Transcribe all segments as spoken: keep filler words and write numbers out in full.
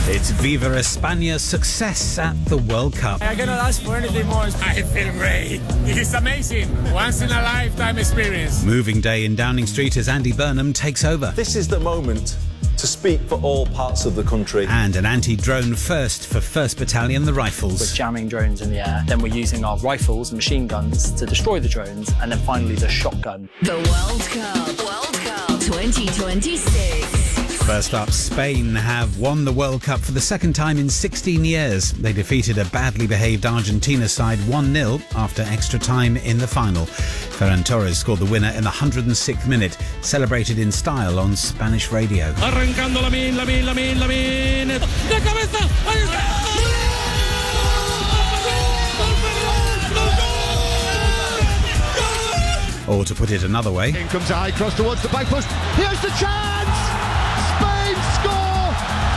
It's Viva España's success at the World Cup. I cannot ask for anything more. I feel great. It is amazing. Once in a lifetime experience. Moving day in Downing Street as Andy Burnham takes over. This is the moment to speak for all parts of the country. And an anti-drone first for first Battalion, the Rifles. We're jamming drones in the air, then we're using our rifles and machine guns to destroy the drones, and then finally the shotgun. The World Cup, World Cup twenty twenty-six. First up, Spain have won the World Cup for the second time in sixteen years. They defeated a badly behaved Argentina side one nil after extra time in the final. Ferran Torres scored the winner in the one hundred sixth minute, celebrated in style on Spanish radio. Arrancando Lamine, Lamine, Lamine, Lamine. De cabeza. Ahí está. Or to put it another way. In comes a high cross towards the back post. Here's the chance! Spain score!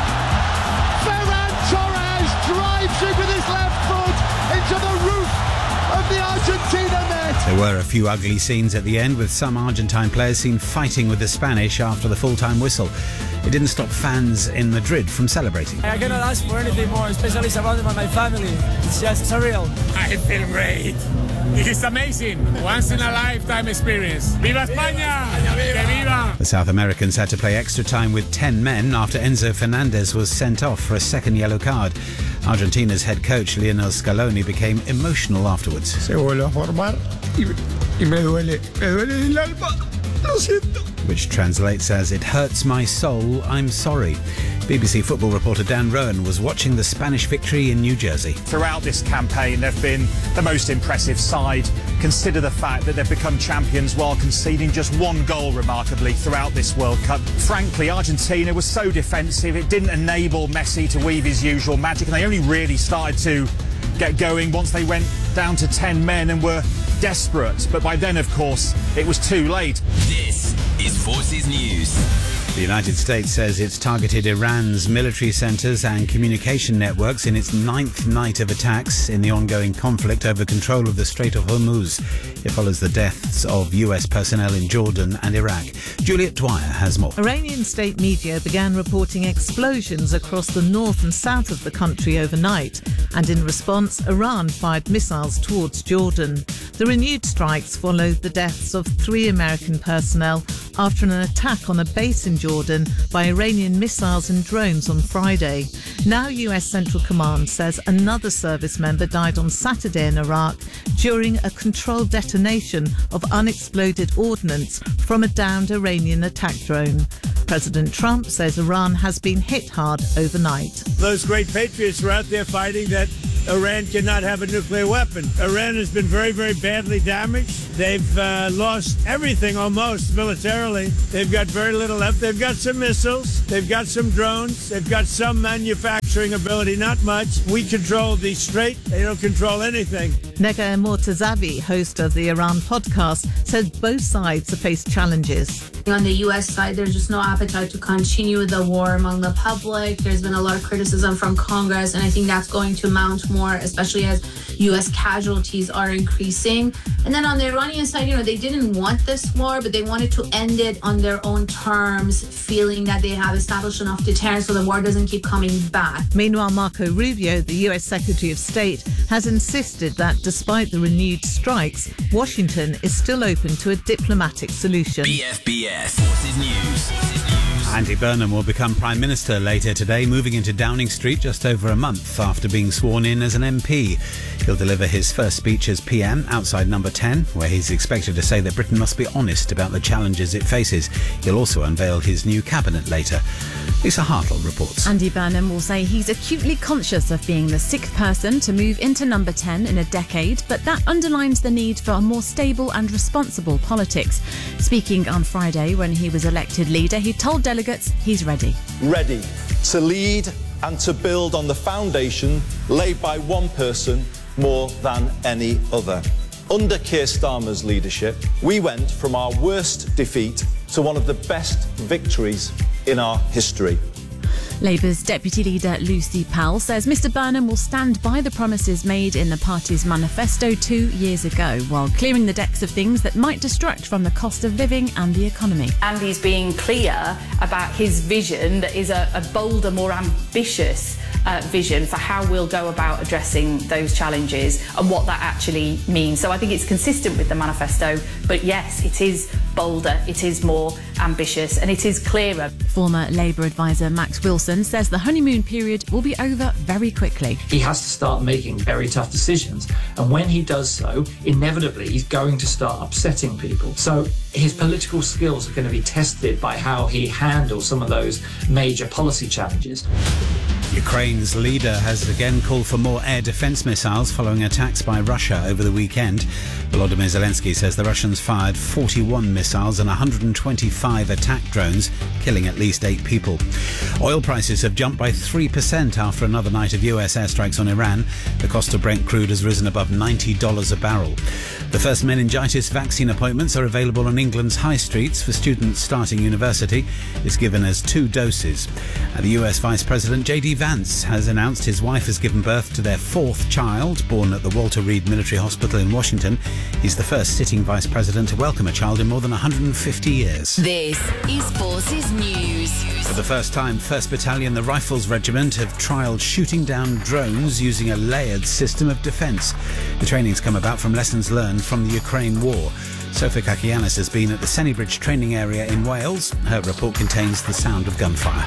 Ferran Torres drives it with his left foot into the roof of the Argentina net. There were a few ugly scenes at the end, with some Argentine players seen fighting with the Spanish after the full-time whistle. It didn't stop fans in Madrid from celebrating. I cannot ask for anything more, especially surrounded by my family. It's just surreal. I feel great. It is amazing. Once in a lifetime experience. Viva España! Que viva! The South Americans had to play extra time with ten men after Enzo Fernandez was sent off for a second yellow card. Argentina's head coach Lionel Scaloni became emotional afterwards. Se vuelve a formar y, y me duele, me duele el alma. Lo siento. Which translates as, "It hurts my soul, I'm sorry." B B C football reporter Dan Rowan was watching the Spanish victory in New Jersey. Throughout this campaign, they've been the most impressive side. Consider the fact that they've become champions while conceding just one goal, remarkably, throughout this World Cup. Frankly, Argentina was so defensive, it didn't enable Messi to weave his usual magic, and they only really started to get going once they went down to ten men and were desperate. But by then, of course, it was too late. This is Forces News. The United States says it's targeted Iran's military centres and communication networks in its ninth night of attacks in the ongoing conflict over control of the Strait of Hormuz. It follows the deaths of U S personnel in Jordan and Iraq. Juliet Dwyer has more. Iranian state media began reporting explosions across the north and south of the country overnight, and in response, Iran fired missiles towards Jordan. The renewed strikes followed the deaths of three American personnel after an attack on a base in Jordan by Iranian missiles and drones on Friday. Now U S Central Command says another service member died on Saturday in Iraq during a controlled detonation of unexploded ordnance from a downed Iranian attack drone. President Trump says Iran has been hit hard overnight. Those great patriots are out there fighting that Iran cannot have a nuclear weapon. Iran has been very, very badly damaged. They've uh, lost everything almost militarily. They've got very little left. They've got some missiles. They've got some drones. They've got some manufacturing ability, not much. We control the strait. They don't control anything. Nega Mortazavi, host of the Iran podcast, said both sides have faced challenges. On the U S side, there's just no appetite to continue the war among the public. There's been a lot of criticism from Congress, and I think that's going to mount more, especially as U S casualties are increasing. And then on the Iranian side, you know, they didn't want this war, but they wanted to end it on their own terms, feeling that they have established enough deterrence so the war doesn't keep coming back. Meanwhile, Marco Rubio, the U S Secretary of State, has insisted that despite the renewed strikes, Washington is still open to a diplomatic solution. B F B S Forces News. Andy Burnham will become Prime Minister later today, moving into Downing Street just over a month after being sworn in as an M P. He'll deliver his first speech as P M outside Number ten, where he's expected to say that Britain must be honest about the challenges it faces. He'll also unveil his new cabinet later. Lisa Hartle reports. Andy Burnham will say he's acutely conscious of being the sixth person to move into Number ten in a decade, but that underlines the need for a more stable and responsible politics. Speaking on Friday when he was elected leader, he told delegates he's ready. Ready to lead and to build on the foundation laid by one person more than any other. Under Keir Starmer's leadership, we went from our worst defeat to one of the best victories in our history. Labour's Deputy Leader Lucy Powell says Mr Burnham will stand by the promises made in the party's manifesto two years ago, while clearing the decks of things that might distract from the cost of living and the economy. Andy's being clear about his vision that is a, a bolder, more ambitious Uh, vision for how we'll go about addressing those challenges and what that actually means. So I think it's consistent with the manifesto, but yes, it is bolder, it is more ambitious, and it is clearer. Former Labour advisor Max Wilson says the honeymoon period will be over very quickly. He has to start making very tough decisions, and when he does so, inevitably he's going to start upsetting people. So his political skills are going to be tested by how he handles some of those major policy challenges. Ukraine's leader has again called for more air defence missiles following attacks by Russia over the weekend. Volodymyr Zelensky says the Russians fired forty-one missiles and one hundred twenty-five attack drones, killing at least eight people. Oil prices have jumped by three percent after another night of U S airstrikes on Iran. The cost of Brent crude has risen above ninety dollars a barrel. The first meningitis vaccine appointments are available on England's high streets for students starting university. It's given as two doses. And the U S Vice President J D Vance has announced his wife has given birth to their fourth child, born at the Walter Reed Military Hospital in Washington. He's the first sitting vice president to welcome a child in more than one hundred fifty years. This is Forces News. For the first time, first Battalion, the Rifles Regiment, have trialled shooting down drones using a layered system of defence. The training's come about from lessons learned from the Ukraine war. Sophie Kakianis has been at the Sennybridge training area in Wales. Her report contains the sound of gunfire.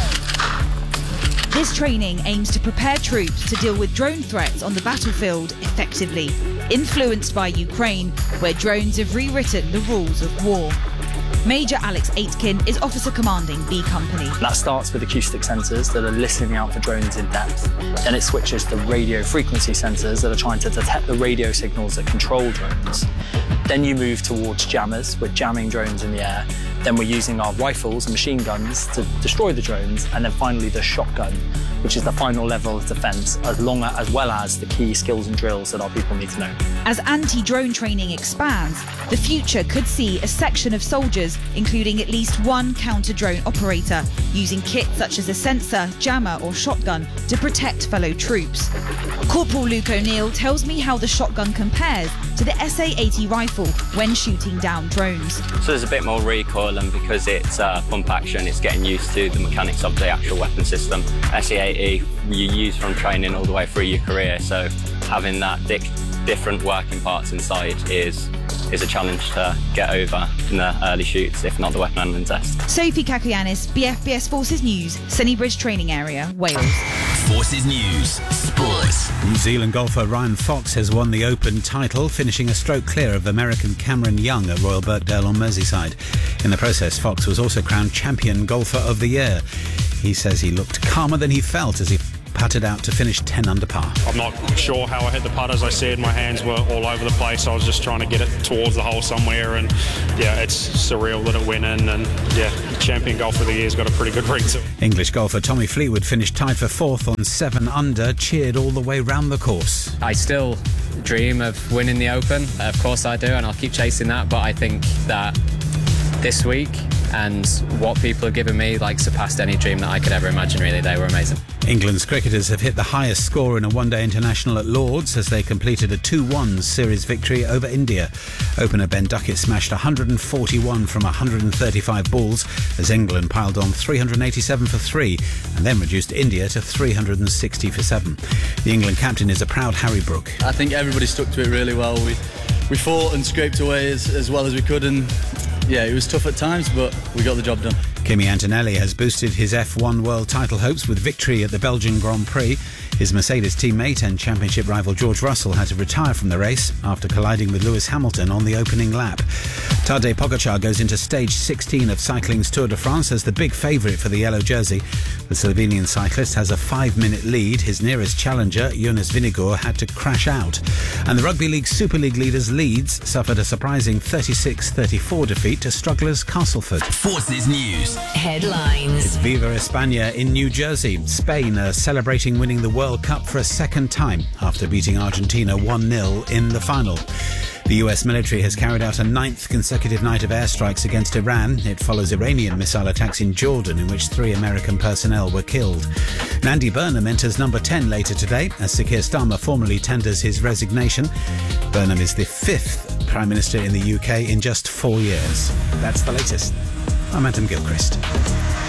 This training aims to prepare troops to deal with drone threats on the battlefield effectively, influenced by Ukraine, where drones have rewritten the rules of war. Major Alex Aitken is officer commanding B Company. That starts with acoustic sensors that are listening out for drones in depth. Then it switches to radio frequency sensors that are trying to detect the radio signals that control drones. Then you move towards jammers. We're jamming drones in the air. Then we're using our rifles and machine guns to destroy the drones. And then finally the shotgun, which is the final level of defence, as long as, as well as the key skills and drills that our people need to know. As anti-drone training expands, the future could see a section of soldiers, including at least one counter-drone operator, using kits such as a sensor, jammer or shotgun to protect fellow troops. Corporal Luke O'Neill tells me how the shotgun compares to the S A eighty rifle when shooting down drones. So there's a bit more recoil, and because it's uh, pump action, it's getting used to the mechanics of the actual weapon system. S A eighty you use from training all the way through your career, so having that di- different working parts inside is is a challenge to get over in the early shoots, if not the weapon handling test. Sophie Kakianis, B F B S Forces News, Sennybridge Training Area, Wales. Forces News, Sports. New Zealand golfer Ryan Fox has won the Open title, finishing a stroke clear of American Cameron Young at Royal Birkdale on Merseyside. In the process, Fox was also crowned Champion Golfer of the Year. He says he looked calmer than he felt as he putted out to finish ten under par. I'm not sure how I hit the putt. As I said, my hands were all over the place. I was just trying to get it towards the hole somewhere, and yeah, it's surreal that it went in. And yeah, Champion Golfer of the Year's got a pretty good ring to it. English golfer Tommy Fleetwood finished tied for fourth on seven under, cheered all the way round the course. I still dream of winning the Open. Of course I do, and I'll keep chasing that. But I think that this week and what people have given me like surpassed any dream that I could ever imagine. Really, they were amazing. England's cricketers have hit the highest score in a one-day international at Lords as they completed a two one series victory over India. Opener Ben Duckett smashed one hundred forty-one from one hundred thirty-five balls as England piled on three hundred eighty-seven for three and then reduced India to three hundred sixty for seven. The England captain is a proud Harry Brook. I think everybody stuck to it really well. We we fought and scraped away as, as well as we could, and yeah, it was tough at times, but we got the job done. Kimi Antonelli has boosted his F one world title hopes with victory at the Belgian Grand Prix. His Mercedes teammate and championship rival George Russell had to retire from the race after colliding with Lewis Hamilton on the opening lap. Tadej Pogacar goes into stage sixteen of cycling's Tour de France as the big favourite for the yellow jersey. The Slovenian cyclist has a five-minute lead. His nearest challenger, Jonas Vingegaard, had to crash out. And the Rugby League Super League leaders Leeds suffered a surprising thirty-six thirty-four defeat to strugglers Castleford. Forces News. Headlines. It's Viva España in New Jersey. Spain are celebrating winning the World Cup for a second time after beating Argentina one nil in the final. The U S military has carried out a ninth consecutive night of airstrikes against Iran. It follows Iranian missile attacks in Jordan, in which three American personnel were killed. Nandi Burnham enters number ten later today, as Sir Keir Starmer formally tenders his resignation. Burnham is the fifth Prime Minister in the U K in just four years. That's the latest. I'm Adam Gilchrist.